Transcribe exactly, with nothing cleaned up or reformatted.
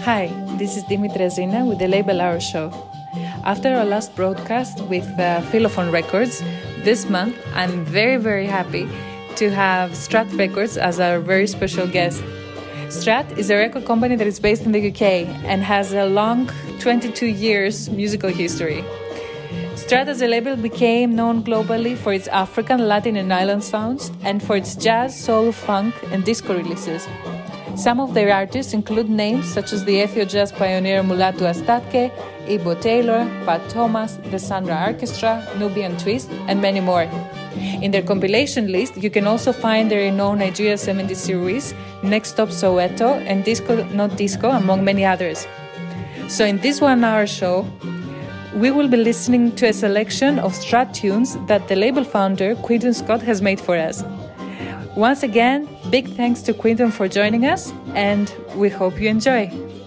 Hi, this is Dimitra Zina with the Label Hour Show. After our last broadcast with uh, Philophone Records, this month I'm very, very happy to have Strat Records as our very special guest. Strat is a record company that is based in the U K and has a long twenty-two years musical history. Strat as a label became known globally for its African, Latin and island sounds and for its jazz, soul, funk and disco releases. Some of their artists include names such as the Ethio jazz pioneer Mulatu Astatke, Ibo Taylor, Pat Thomas, the Sandra Orchestra, Nubian Twist, and many more. In their compilation list, you can also find their renowned Nigeria seventies series, Next Stop Soweto, and Disco Not Disco, among many others. So in this one-hour show, we will be listening to a selection of Strat tunes that the label founder, Quinton Scott, has made for us. Once again, big thanks to Quinton for joining us, and we hope you enjoy.